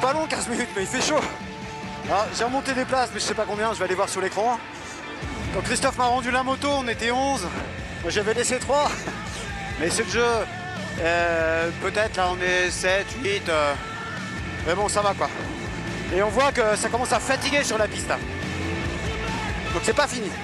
pas long 15 minutes, mais il fait chaud. Alors j'ai remonté des places, mais je sais pas combien, je vais aller voir sur l'écran. Donc Christophe m'a rendu la moto, on était 11. Moi j'avais laissé 3. Mais c'est le jeu. Peut-être là on est 7, 8. Mais bon ça va quoi. Et on voit que ça commence à fatiguer sur la piste. Donc c'est pas fini.